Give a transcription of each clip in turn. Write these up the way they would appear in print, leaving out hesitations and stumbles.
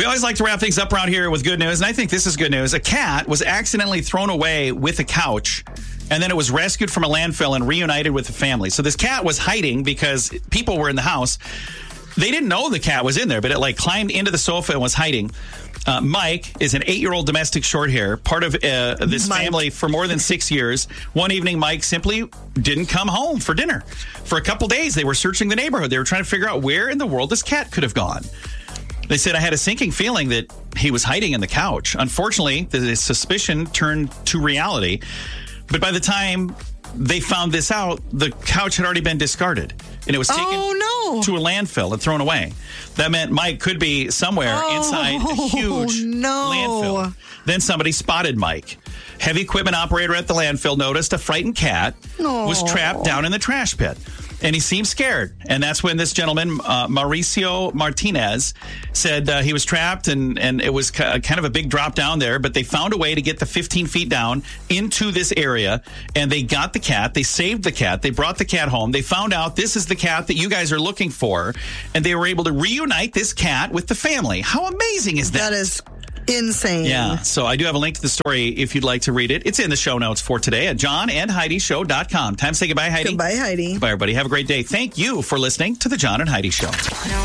We always like to wrap things up around here with good news, and I think this is good news. A cat was accidentally thrown away with a couch, and then it was rescued from a landfill and reunited with the family. So this cat was hiding because people were in the house. They didn't know the cat was in there, but it climbed into the sofa and was hiding. Mike is an 8-year-old domestic short hair, part of this family for more than 6 years. One evening, Mike simply didn't come home for dinner. For a couple days, they were searching the neighborhood. They were trying to figure out where in the world this cat could have gone. They said, I had a sinking feeling that he was hiding in the couch. Unfortunately, the suspicion turned to reality. But by the time they found this out, the couch had already been discarded. And it was taken to a landfill and thrown away. That meant Mike could be somewhere inside a huge landfill. Then somebody spotted Mike. Heavy equipment operator at the landfill noticed a frightened cat was trapped down in the trash pit. And he seemed scared. And that's when this gentleman, Mauricio Martinez, said he was trapped and it was kind of a big drop down there. But they found a way to get the 15 feet down into this area. And they got the cat. They saved the cat. They brought the cat home. They found out this is the cat that you guys are looking for. And they were able to reunite this cat with the family. How amazing is that? That is insane. Yeah, so I do have a link to the story if you'd like to read it. It's in the show notes for today at johnandheidishow.com. Time to say goodbye, Heidi. Goodbye, Heidi. Bye, everybody. Have a great day. Thank you for listening to the John and Heidi Show.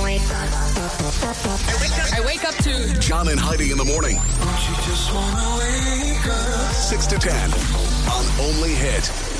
I wake up to John and Heidi in the morning. 6 to 10 on Only Hit.